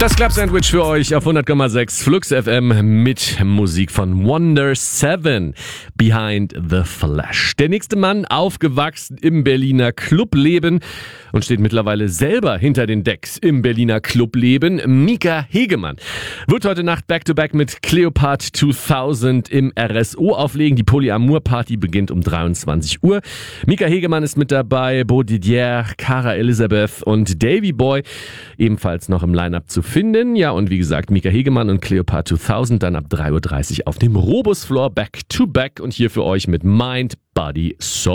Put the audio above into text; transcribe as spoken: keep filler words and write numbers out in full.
Das Club-Sandwich für euch auf hundert Komma sechs Flux F M mit Musik von Wonder Seven, Behind the Flash. Der nächste Mann, aufgewachsen im Berliner Clubleben und steht mittlerweile selber hinter den Decks im Berliner Clubleben, Mika Hegemann. Wird heute Nacht Back-to-Back mit Cleopatra zweitausend im R S O auflegen. Die Polyamor-Party beginnt um dreiundzwanzig Uhr. Mika Hegemann ist mit dabei, Bo Didier, Cara Elisabeth und Davy Boy ebenfalls noch im Line-Up zu finden. Ja, und wie gesagt, Mika Hegemann und Cleopatra zweitausend dann ab drei Uhr dreißig auf dem Robus Floor Back to Back und hier für euch mit Mind, Body, Soul.